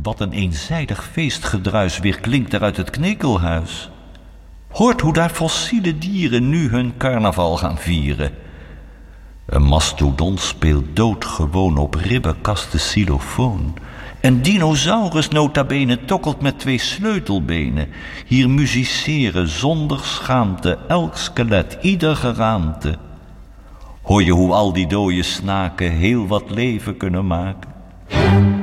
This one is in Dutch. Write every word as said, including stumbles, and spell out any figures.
Wat een eenzijdig feestgedruis weer klinkt er uit het knekelhuis. Hoort hoe daar fossiele dieren nu hun carnaval gaan vieren. Een mastodon speelt doodgewoon op ribbenkast xylofoon. Een dinosaurus nota bene tokkelt met twee sleutelbenen. Hier musiceren zonder schaamte elk skelet, ieder geraamte. Hoor je hoe al die dode snaken heel wat leven kunnen maken?